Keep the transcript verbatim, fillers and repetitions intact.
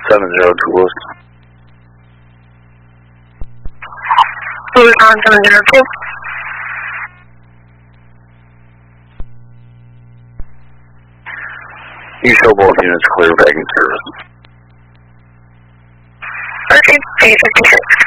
seven zero two Wilson. Tucson seven zero two. You show both units clear back in service. Okay, eight fifty-six.